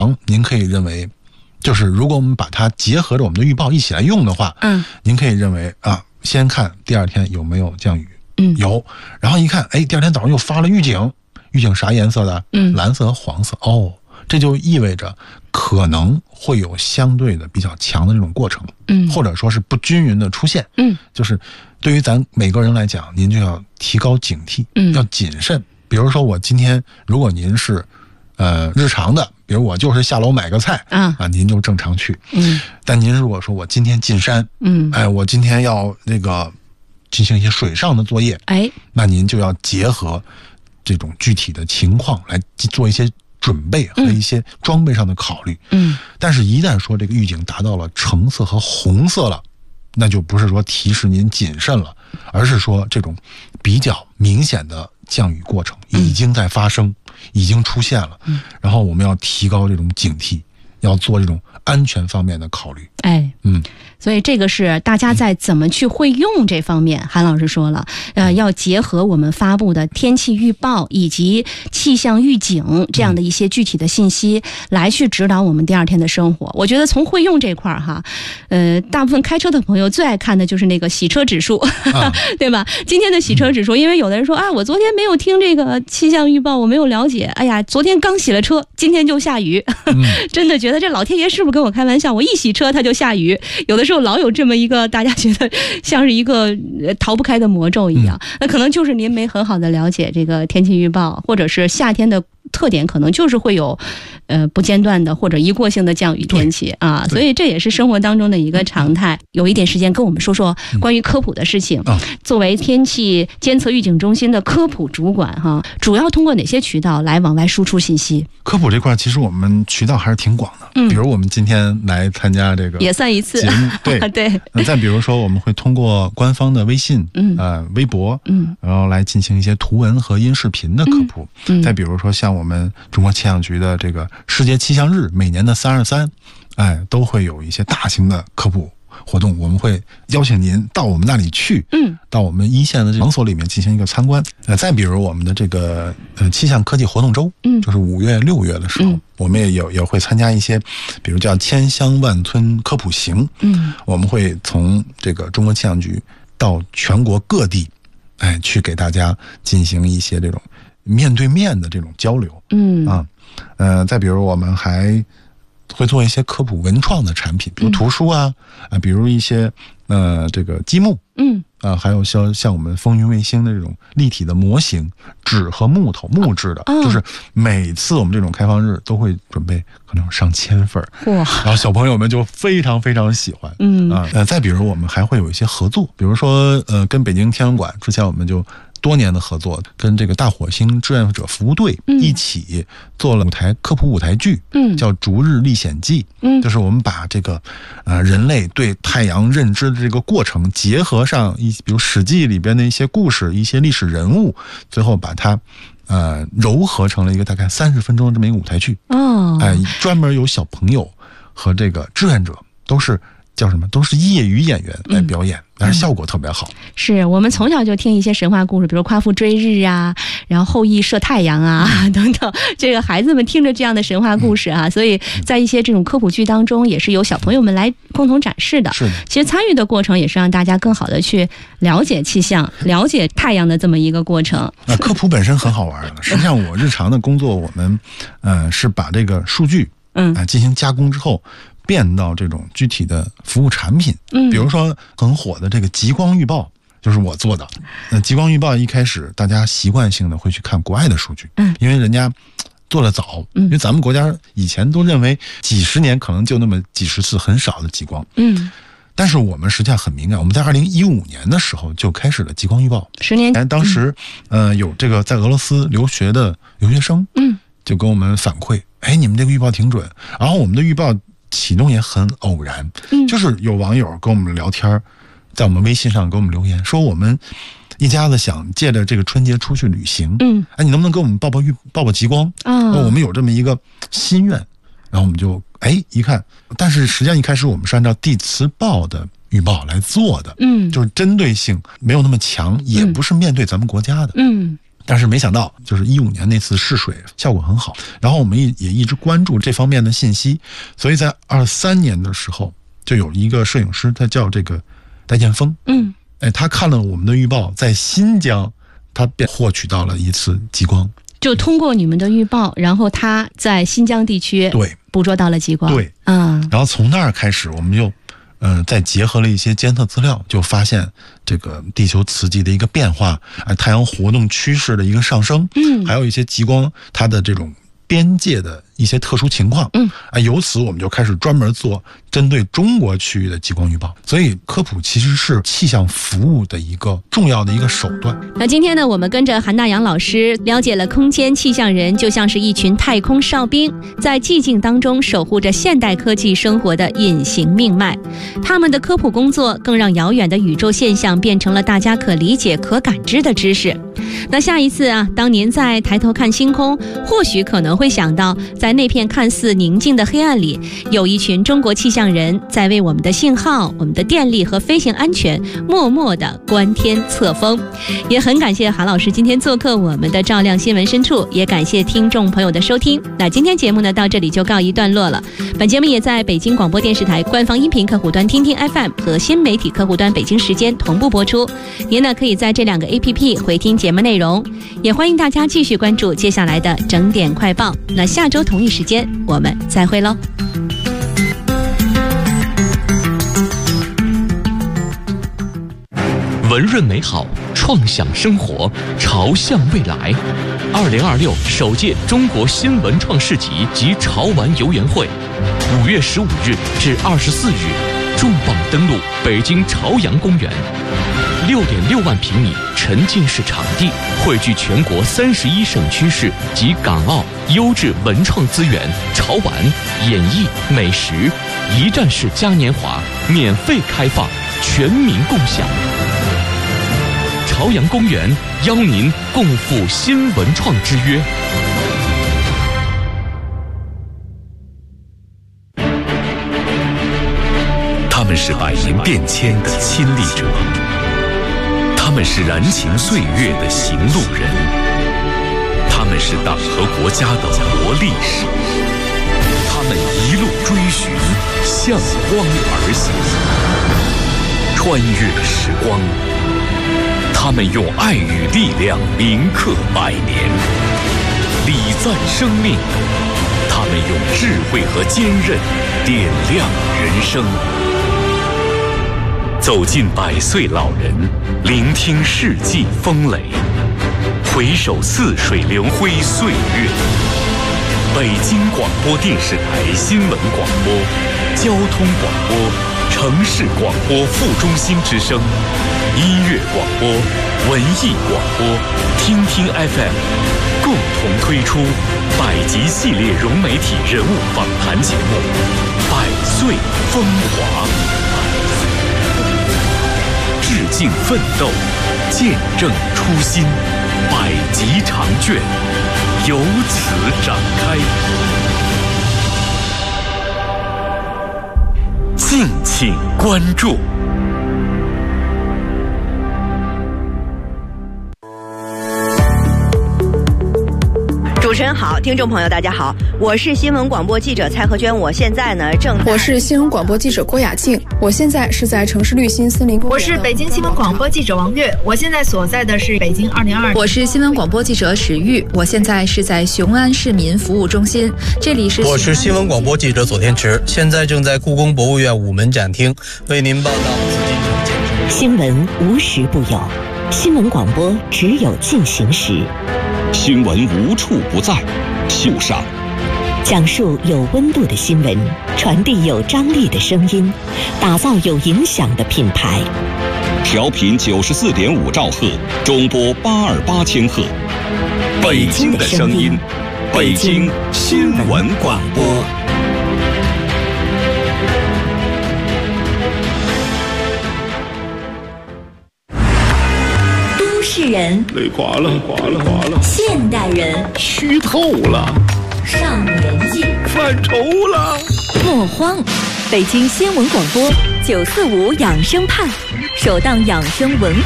您可以认为，就是如果我们把它结合着我们的预报一起来用的话，您可以认为啊，先看第二天有没有降雨，有，然后一看，哎，第二天早上又发了预警，预警啥颜色的？蓝色和黄色。哦，这就意味着可能会有相对的比较强的这种过程，或者说是不均匀的出现，就是对于咱每个人来讲，您就要提高警惕，要谨慎。比如说我今天，如果您是日常的，比如我就是下楼买个菜您就正常去。但您如果说我今天进山，我今天要那个进行一些水上的作业，那您就要结合这种具体的情况来做一些准备和一些装备上的考虑。但是一旦说这个预警达到了橙色和红色了，那就不是说提示您谨慎了，而是说这种比较明显的降雨过程已经在发生，已经出现了，然后我们要提高这种警惕，要做这种安全方面的考虑。 所以这个是大家在怎么去会用这方面，韩老师说了，要结合我们发布的天气预报以及气象预警这样的一些具体的信息，来去指导我们第二天的生活。我觉得从会用这块哈，大部分开车的朋友最爱看的就是那个洗车指数，对吧？今天的洗车指数，因为有的人说啊，我昨天没有听这个气象预报，我没有了解，哎呀，昨天刚洗了车，今天就下雨，真的觉得这老天爷是不是跟我开玩笑？我一洗车它就下雨，有的时候老有这么一个大家觉得像是一个逃不开的魔咒一样，那可能就是您没很好的了解这个天气预报，或者是夏天的特点可能就是会有不间断的或者一过性的降雨天气啊，所以这也是生活当中的一个常态。有一点时间跟我们说说关于科普的事情。作为天气监测预警中心的科普主管哈，主要通过哪些渠道来往外输出信息？ 科普这块其实我们渠道还是挺广的，比如我们今天来参加这个也算一次节目，对对。 再比如说我们会通过官方的微信、微博，然后来进行一些图文和音视频的科普。再比如说像我们中国气象局的这个世界气象日，每年的323，都会有一些大型的科普活动，我们会邀请您到我们那里去，到我们一线的场所里面进行一个参观。再比如我们的这个气象科技活动周，就是5月、6月的时候，我们也会参加一些，比如叫千乡万村科普行，我们会从这个中国气象局到全国各地，去给大家进行一些这种面对面的这种交流。再比如我们还会做一些科普文创的产品，比如图书比如一些这个积木，还有像我们风云卫星的这种立体的模型，纸和木质的，就是每次我们这种开放日都会准备可能有上千份，然后小朋友们就非常非常喜欢。再比如我们还会有一些合作，比如说跟北京天文馆之前我们就多年的合作，跟这个大火星志愿者服务队一起做了科普舞台剧，叫《逐日历险记》，就是我们把这个人类对太阳认知的这个过程，结合上比如《史记》里边的一些故事、一些历史人物，最后把它糅合成了一个大概30分钟的这么一个舞台剧。专门有小朋友和这个志愿者都是业余演员来表演，但是效果特别好。 是我们从小就听一些神话故事，比如夸父追日啊，然后后羿射太阳啊等等，这个孩子们听着这样的神话故事所以在一些这种科普剧当中也是由小朋友们来共同展示的。 是的， 其实参与的过程也是让大家更好的去了解气象、了解太阳的这么一个过程。 科普本身很好玩的，实际上我日常的工作我们是把这个数据进行加工之后变到这种具体的服务产品，比如说很火的这个极光预报就是我做的。极光预报一开始大家习惯性的会去看国外的数据，因为人家做得早，因为咱们国家以前都认为几十年可能就那么几十次很少的极光，但是我们实际上很敏感，我们在2015年的时候就开始了极光预报。 10年前， 当时有这个在俄罗斯留学的留学生，就跟我们反馈，你们这个预报挺准。然后我们的预报启动也很偶然，就是有网友跟我们聊天，在我们微信上给我们留言说，我们一家子想借着这个春节出去旅行，你能不能给我们报极光？我们有这么一个心愿。然后我们就一看，但是实际上一开始我们是按照地磁报的预报来做的，就是针对性没有那么强，也不是面对咱们国家的， 但是没想到就是15年那次试水效果很好，然后我们也一直关注这方面的信息，所以在23年的时候就有一个摄影师，他叫这个戴建峰，他看了我们的预报，在新疆他便获取到了一次极光， 就通过你们的预报，然后他在新疆地区对捕捉到了极光， 对，然后从那儿开始，我们就再结合了一些监测资料，就发现这个地球磁极的一个变化，太阳活动趋势的一个上升，还有一些极光它的这种边界的一些特殊情况，由此我们就开始专门做针对中国区域的极光预报。所以科普其实是气象服务的一个重要的一个手段。 那今天呢，我们跟着韩大洋老师了解了空间气象人就像是一群太空哨兵，在寂静当中守护着现代科技生活的隐形命脉。他们的科普工作更让遥远的宇宙现象变成了大家可理解可感知的知识。那下一次啊，当您在抬头看星空，或许可能会想到，在那片看似宁静的黑暗里，有一群中国气象人在为我们的信号、我们的电力和飞行安全默默地观天测风。也很感谢韩老师今天做客我们的照亮新闻深处，也感谢听众朋友的收听。那今天节目呢，到这里就告一段落了。本节目也在北京广播电视台官方音频客户端听听 FM 和新媒体客户端北京时间同步播出。您呢可以在这2个 APP 回听节目内容，也欢迎大家继续关注接下来的整点快报。那下周同一时间我们再会喽。 文润美好，创想生活，朝向未来。2026首届中国新文创市集及潮玩游园会，5月15日至24日，重磅登陆北京朝阳公园。6.6万平米沉浸式场地，汇聚全国31省区市及港澳优质文创资源，潮玩、演艺、美食，一站式嘉年华，免费开放，全民共享。朝阳公园邀您共赴新文创之约。 他们是百年变迁的亲历者，他们是燃情岁月的行路人，他们是党和国家的活历史，他们一路追寻，向光而行，穿越时光。他们用爱与力量铭刻100年，礼赞生命；他们用智慧和坚韧点亮人生。走进100岁老人，聆听世纪风雷，回首似水流辉岁月。北京广播电视台新闻广播、交通广播、城市广播副中心之声、音乐广播、文艺广播、听听 FM 共同推出100集系列融媒体人物访谈节目《100岁风华》，致敬奋斗，见证初心，100集长卷由此展开。敬请关注。 主持人好，听众朋友大家好，我是新闻广播记者蔡和娟，我现在呢我是新闻广播记者郭雅静，我现在是在城市绿心森林公园。 我是北京新闻广播记者王悦，我现在所在的是北京202。 我是新闻广播记者史玉，我现在是在雄安市民服务中心，这里是。 我是新闻广播记者左天池，现在正在故宫博物院午门展厅为您报道紫禁城建筑。 新闻无时不有，新闻广播只有进行时。 新闻无处不在，秀上讲述有温度的新闻，传递有张力的声音，打造有影响的品牌。 调频94.5兆赫，中波828千赫，北京的声音，北京新闻广播。 都市人累垮了， 现代人虚透了， 上年纪犯愁了。 莫慌，北京新闻广播945养生派，首档养生文